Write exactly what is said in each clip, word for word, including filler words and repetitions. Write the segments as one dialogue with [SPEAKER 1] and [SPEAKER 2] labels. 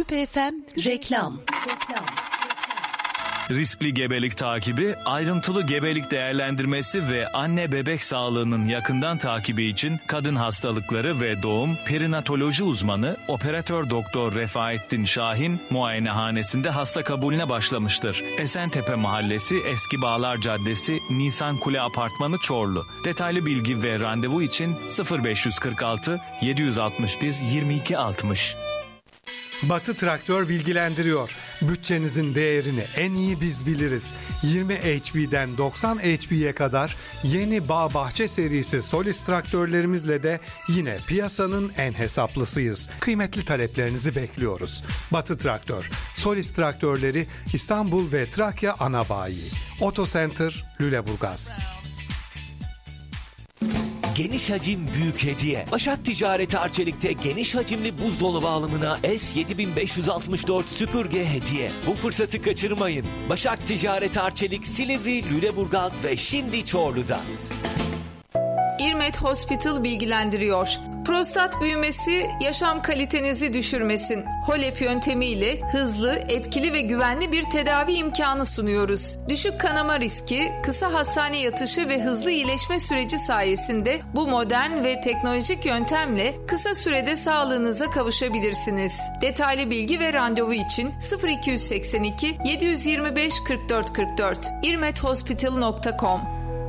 [SPEAKER 1] Küpe F M reklam.
[SPEAKER 2] Riskli gebelik takibi, ayrıntılı gebelik değerlendirmesi ve anne bebek sağlığının yakından takibi için kadın hastalıkları ve doğum perinatoloji uzmanı operatör doktor Refaettin Şahin muayenehanesinde hasta kabulüne başlamıştır. Esentepe Mahallesi, Eski Bağlar Caddesi, Nisan Kule Apartmanı, Çorlu. Detaylı bilgi ve randevu için sıfır beş kırk altı yedi altı bir yirmi iki altmış.
[SPEAKER 3] Batı Traktör bilgilendiriyor. Bütçenizin değerini en iyi biz biliriz. yirmi H P'den doksan H P'ye kadar yeni Bağ Bahçe serisi Solis traktörlerimizle de yine piyasanın en hesaplısıyız. Kıymetli taleplerinizi bekliyoruz. Batı Traktör, Solis traktörleri İstanbul ve Trakya ana bayi. Auto Center, Lüleburgaz.
[SPEAKER 4] Geniş hacim büyük hediye. Başak Ticaret Arçelik'te geniş hacimli buzdolabı alımına S yedi beş altı dört süpürge hediye. Bu fırsatı kaçırmayın. Başak Ticaret Arçelik, Silivri, Lüleburgaz ve şimdi Çorlu'da.
[SPEAKER 5] İrmet Hospital bilgilendiriyor. Prostat büyümesi yaşam kalitenizi düşürmesin. HOLEP yöntemiyle hızlı, etkili ve güvenli bir tedavi imkanı sunuyoruz. Düşük kanama riski, kısa hastane yatışı ve hızlı iyileşme süreci sayesinde bu modern ve teknolojik yöntemle kısa sürede sağlığınıza kavuşabilirsiniz. Detaylı bilgi ve randevu için sıfır iki seksen iki yedi yirmi beş kırk dört kırk dört irmet hospital nokta com.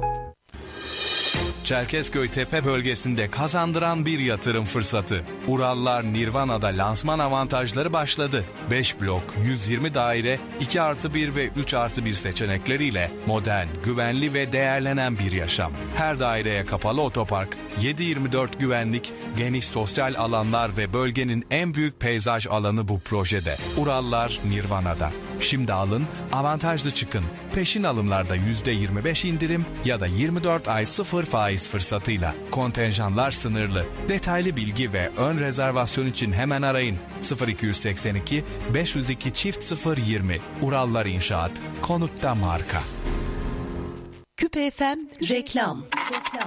[SPEAKER 6] Çerkezköy Tepe bölgesinde kazandıran bir yatırım fırsatı. Urallar Nirvana'da lansman avantajları başladı. beş blok, yüz yirmi daire, iki artı bir ve üç artı bir seçenekleriyle modern, güvenli ve değerlenen bir yaşam. Her daireye kapalı otopark, yedi yirmi dört güvenlik, geniş sosyal alanlar ve bölgenin en büyük peyzaj alanı bu projede. Urallar Nirvana'da. Şimdi alın, avantajlı çıkın. Peşin alımlarda yüzde yirmi beş indirim ya da yirmi dört ay sıfır faiz fırsatıyla. Kontenjanlar sınırlı. Detaylı bilgi ve ön rezervasyon için hemen arayın. sıfır iki seksen iki beş yüz iki çift sıfır yirmi. Urallar İnşaat. Konutta marka.
[SPEAKER 1] Küpe F M reklam. reklam.